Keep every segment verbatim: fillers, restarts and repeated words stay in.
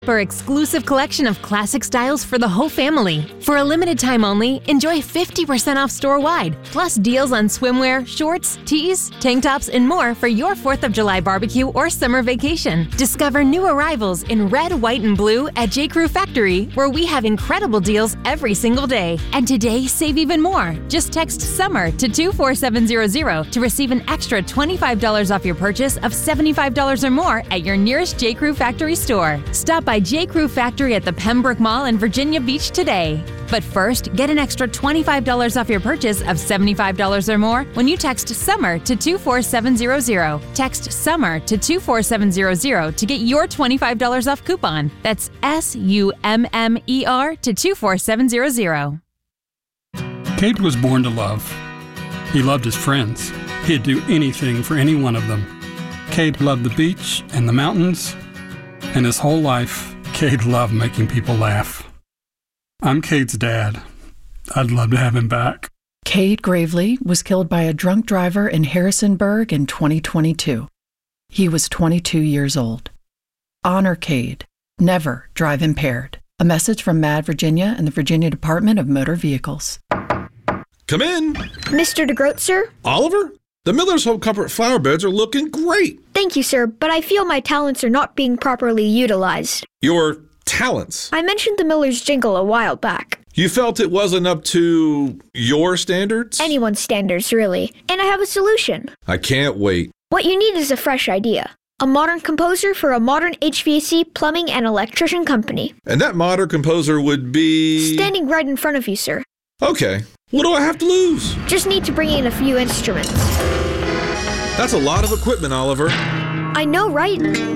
For exclusive collection of classic styles for the whole family. For a limited time only, enjoy fifty percent off store-wide, plus deals on swimwear, shorts, tees, tank tops, and more for your fourth of July barbecue or summer vacation. Discover new arrivals in red, white, and blue at J. Crew Factory, where we have incredible deals every single day. And today, save even more. Just text SUMMER to two four seven zero zero to receive an extra twenty-five dollars off your purchase of seventy-five dollars or more at your nearest J. Crew Factory store. Stop by J. Crew Factory at the Pembroke Mall in Virginia Beach today. But first, get an extra twenty-five dollars off your purchase of seventy-five dollars or more when you text SUMMER to two four seven zero zero. Text SUMMER to two four seven zero zero to get your twenty-five dollars off coupon. That's S U M M E R to two four seven zero zero. Cade was born to love. He loved his friends. He'd do anything for any one of them. Cade loved the beach and the mountains, and his whole life, Cade loved making people laugh. I'm Cade's dad. I'd love to have him back. Cade Gravely was killed by a drunk driver in Harrisonburg in twenty twenty-two. He was twenty-two years old. Honor Cade. Never drive impaired. A message from MAD Virginia and the Virginia Department of Motor Vehicles. Come in. Mister DeGroat, sir? Oliver? The Miller's Hope Comfort flower beds are looking great. Thank you, sir, but I feel my talents are not being properly utilized. Your talents? I mentioned the Miller's jingle a while back. You felt it wasn't up to your standards? Anyone's standards, really. And I have a solution. I can't wait. What you need is a fresh idea. A modern composer for a modern H V A C, plumbing, and electrician company. And that modern composer would be... Standing right in front of you, sir. Okay. What do I have to lose? Just need to bring in a few instruments. That's a lot of equipment, Oliver. I know, right?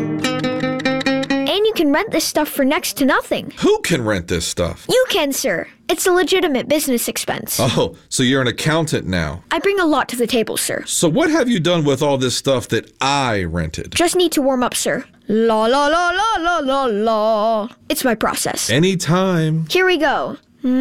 And you can rent this stuff for next to nothing. Who can rent this stuff? You can, sir. It's a legitimate business expense. Oh, so you're an accountant now. I bring a lot to the table, sir. So what have you done with all this stuff that I rented? Just need to warm up, sir. La la la la la la la. It's my process. Anytime. Here we go.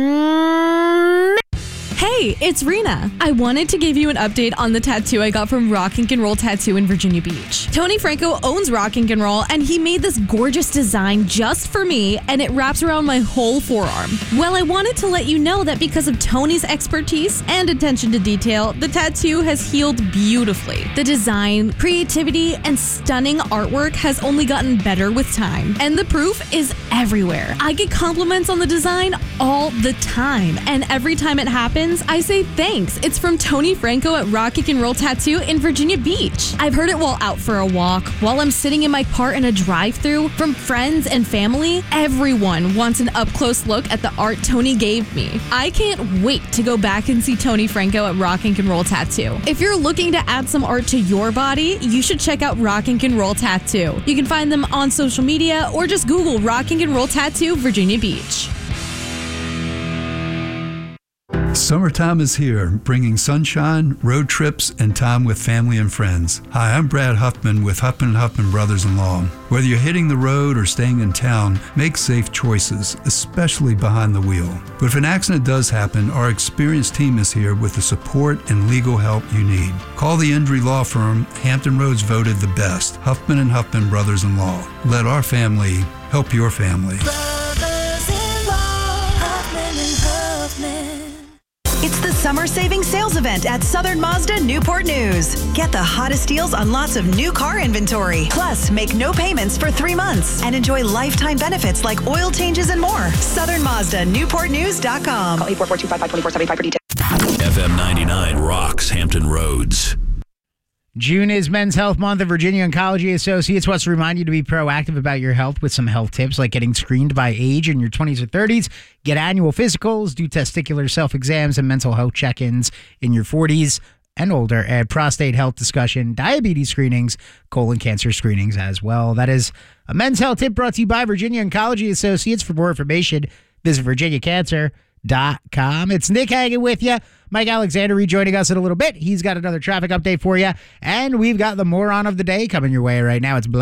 Mm- Hey, it's Rena. I wanted to give you an update on the tattoo I got from Rock and Roll Tattoo in Virginia Beach. Tony Franco owns Rock and Roll, and he made this gorgeous design just for me, and it wraps around my whole forearm. Well, I wanted to let you know that because of Tony's expertise and attention to detail, the tattoo has healed beautifully. The design, creativity, and stunning artwork has only gotten better with time, and the proof is everywhere. I get compliments on the design all the time, and every time it happens, I say thanks. It's from Tony Franco at Rock and Roll Tattoo in Virginia Beach. I've heard it while out for a walk, while I'm sitting in my car in a drive-thru, from friends and family. Everyone wants an up-close look at the art Tony gave me. I can't wait to go back and see Tony Franco at Rock and Roll Tattoo. If you're looking to add some art to your body, you should check out Rock and Roll Tattoo. You can find them on social media or just Google Rock and Roll Tattoo Virginia Beach. Summertime is here, bringing sunshine, road trips, and time with family and friends. Hi, I'm Brad Huffman with Huffman and Huffman Brothers-in-Law. Whether you're hitting the road or staying in town, make safe choices, especially behind the wheel. But if an accident does happen, our experienced team is here with the support and legal help you need. Call the injury law firm Hampton Roads voted the best, Huffman and Huffman Brothers-in-Law. Let our family help your family. It's the Summer Savings Sales Event at Southern Mazda Newport News. Get the hottest deals on lots of new car inventory. Plus, make no payments for three months and enjoy lifetime benefits like oil changes and more. Southern Mazda, Newport News dot com. Call eight four four, two five five, two four seven five for details. F M ninety-nine rocks Hampton Roads. June is Men's Health Month. The Virginia Oncology Associates wants to remind you to be proactive about your health with some health tips like getting screened by age in your twenties or thirties, get annual physicals, do testicular self-exams and mental health check-ins in your forties and older, add prostate health discussion, diabetes screenings, colon cancer screenings as well. That is a Men's Health tip brought to you by Virginia Oncology Associates. For more information, visit virginia cancer dot com. It's Nick hanging with you. Mike Alexander rejoining us in a little bit. He's got another traffic update for you. And we've got the moron of the day coming your way right now. It's Black.